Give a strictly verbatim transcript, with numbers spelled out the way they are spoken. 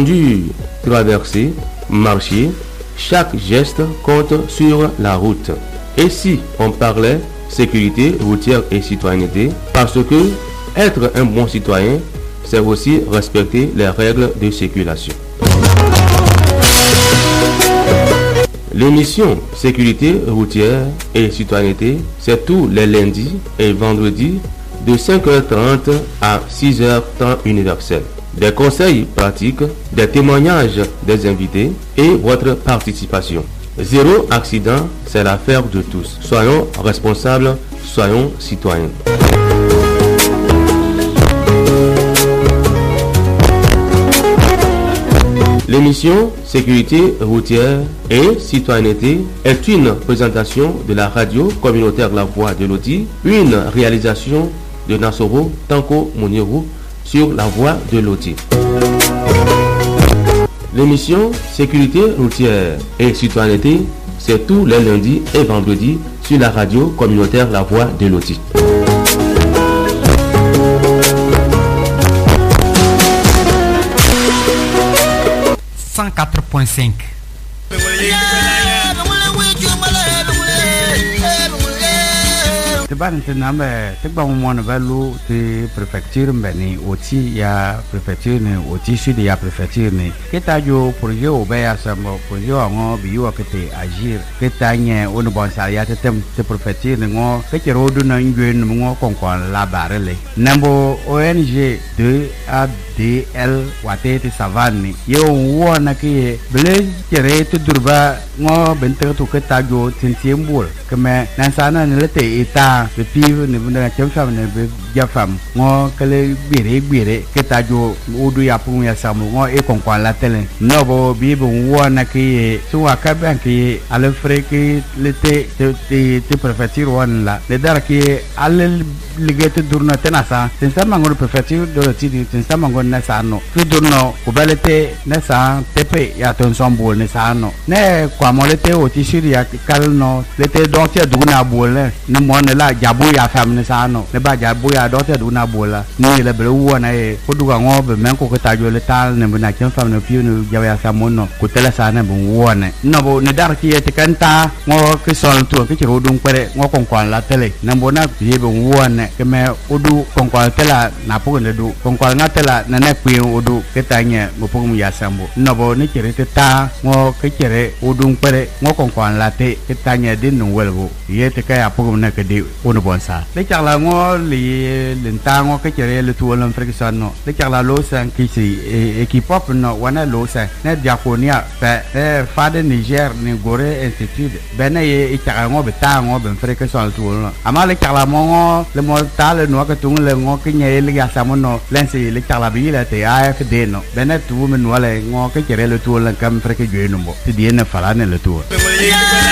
conduire, traverser, marcher, chaque geste compte sur la route. Et si on parlait sécurité routière et citoyenneté, parce que être un bon citoyen, c'est aussi respecter les règles de circulation. L'émission Sécurité routière et citoyenneté, c'est tous les lundis et vendredis de cinq heures trente à six heures temps universel. Des conseils pratiques, des témoignages des invités et votre participation. Zéro accident, c'est l'affaire de tous. Soyons responsables, soyons citoyens. L'émission Sécurité routière et citoyenneté est une présentation de la radio communautaire La Voix de Loti, une réalisation de Nassoro Tanko Moniro sur La Voix de Loti. L'émission Sécurité routière et citoyenneté, c'est tous les lundis et vendredis sur la radio communautaire La Voix de Loti. cent quatre point cinq. Ban te nambe te ba mo na valo te préfecture mbeni oti ya préfecture ne oti sud ya préfecture ne keta jo projet o ba ya samo projet ngo bi yo kete agir keta nye on bon saria te tem te préfecture ne ngo ke rodu na ngwen ngo konkon la barele nambo O N G de A D L wate te savane yo wona ke ble kere te durba ngo bente to keta jo tintiembul keme nansana ne lete eta le piv ne bunda cham fam ne be jafam ngo kale bire bire keta jo odu ya pu ya samu ngo e konkwa la tele no bo bi bo wona ki so akaban ki ale freki le te te te préfecture won la le dar ki ale ligete durna tenasa tensa mango préfecture do le tidi tensa mango na sano tu durno ko balete na sa tepe ya ton sombo ne sano ne kwa molete o ti shiri ya kalno le te donc ya duna bole ne mon la jabu ya fam ne sano ne ba jabu ya do te duna bola ni le bele wona e ko duga ngobe men ko ta jo le tal ne bina ken fam ne piu ne jaw ya samono ko tele sa ne bu wona no bo ne dar ki te kanta ngo ke sol to ke ro dun kwere ngo kon kon la tele ne bo na ye bu wona ke me odu kon kon tela na po ne du kon kon na tela na ne kwi odu ke tanye mo po mu ya sambo no bo ne kere te ta ngo ke kere odun kwere ngo kon kon la te ke tanye din no welgo ye te ka ya po ne ke di ono bonsa le charla ngo li lentango ke kere le tuo lon frekson no le charla lo san ki si ekipop no wana lo san ne diakonia pe e fade Niger ni gore institute bene ye charla ngo beta ngo ben frekson tuo no ama le charla mo le mo tal no ka tung le ngo ke nye le ya samono lensi le charla bi le te A F D no bene tu men wala ngo ke kere le tuo lan kam freke jeno mo ti die ne fala ne le tuo